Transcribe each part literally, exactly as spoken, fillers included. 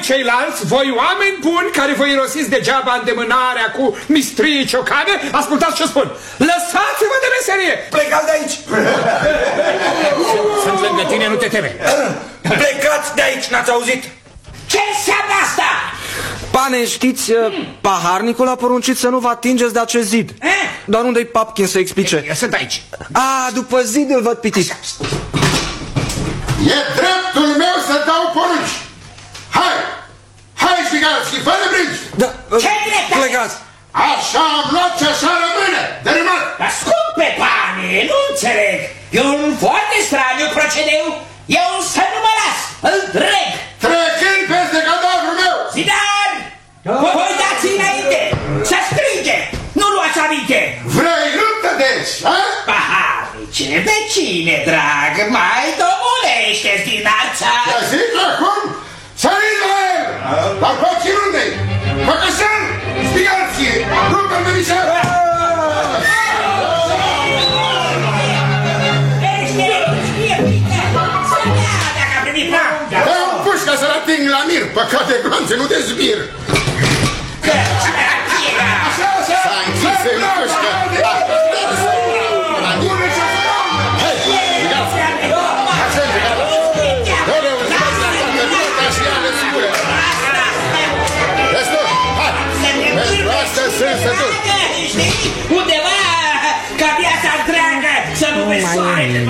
ceilalți, voi oameni buni care vă irosiți degeaba îndemânarea cu mistrii ciocane, ascultați ce spun. Lăsați-vă de meserie! Plecați de aici! Sunt lângă tine, nu te teme. Plecați de aici, n-ați auzit? Ce înseamnă asta? Pane, știți, paharnicul a poruncit să nu vă atingeți de acest zid. Eh? Dar unde-i Papkin să explice? Eu sunt aici. A, după zid îl văd pitit. E dreptul meu să dau porunci. Hai! Hai, Știgarski, fă-ne brinci! Da, Ce dreptate? plecați! Așa am luat și așa rămâne! Dărâmat! Dar scumpe pane, nu înțeleg. E un foarte straniu procedeu. Eu să nu mă las, îl trec. Trecând peste cadavrul meu! Zidar! Voi dați înainte, să strige, nu luați aminte. Vrei luptă, deci, a? Paharnice, vecine drag, mai domolește-ți din arța. Ia zic acum, săriți la el! Dar Papkin unde-i? Făcășan! Știgarski! Rupă-l de mișel! Dă-mi pușca să-l ating la mir, păcat de gloanțe, nu de zbir! Așa, așa! S-a închis în pușcă! Undeva ca viața întreagă să nu vezi soarele.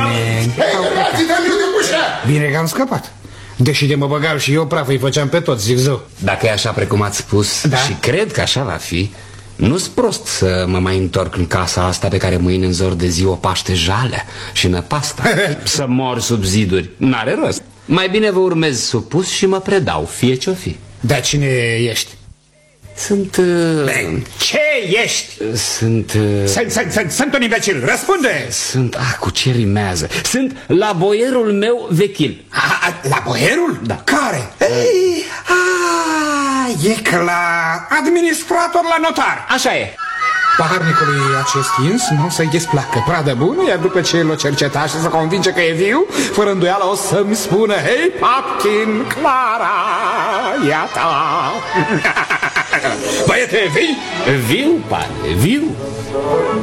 Bine că am scăpat. Deși de mă băgau și eu praf îi făceam pe toți, zic zău. Dacă e așa precum ați spus, da? Și cred că așa va fi, nu-s prost să mă mai întorc în casa asta pe care mâine în zor de zi o paște jalea și năpasta. Să mor sub ziduri, n-are rost. Mai bine vă urmez supus și mă predau, fie ce-o fi. Dar cine ești? Sunt... Uh... Ce ești? Sunt... Uh... Sunt, sunt, sunt, sunt un imbecil, răspunde! Sunt... Ah, cu ce rimează? Sunt la boierul meu vechil. A, la boierul? Da. Care? Ei, a, e clar, administrator la notar. Așa e. Paharnicului acest ins nu o să-i desplacă pradă bună, iar după ce l-o cerceta și să convinge că e viu, fără îndoială o să-mi spună: hei, Papkin, Clara, iată. Băiete, vii? Viu, pane, viu.